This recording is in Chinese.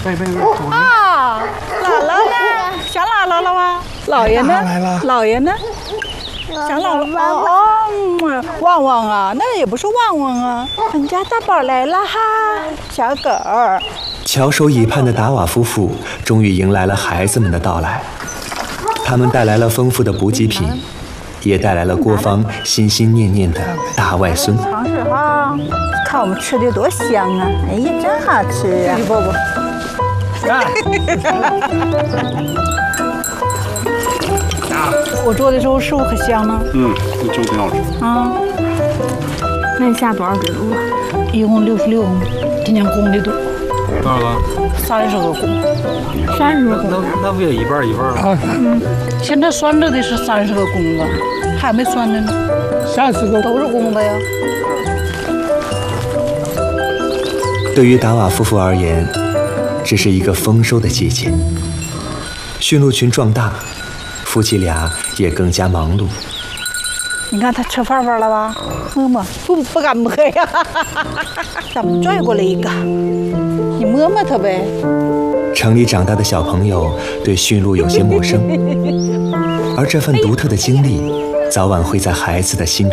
啊，姥姥呢？想姥姥了吗？姥爷呢？ 来了。 姥爷呢？想姥姥哦，旺旺啊，那也不是旺旺啊，俺家大宝来了哈，小狗儿。 翘首以盼的达瓦夫妇终于迎来了孩子们的到来，他们带来了丰富的补给品，也带来了郭芳心心念念的大外孙。 尝试哈，看我们吃的多香啊！哎呀，真好吃啊！伯伯，我做的时候是不是可香了？ 你就挺好吃啊。 那你下多少只鹿啊？ 一共66，今年公的多。 多少个 ？30个公。 30个公。 那不也一半一半啊？ 现在拴着的是30个公的，还没拴着呢。30个都是公的呀。 对于达瓦夫妇而言，这是一个丰收的季节。驯鹿群壮大，夫妻俩也更加忙碌。 你看他吃饭饭了吧？摸摸，不敢摸呀。咱们拽过来一个，你摸摸它呗。 城里长大的小朋友对驯鹿有些陌生，而这份独特的经历，早晚会在孩子的心中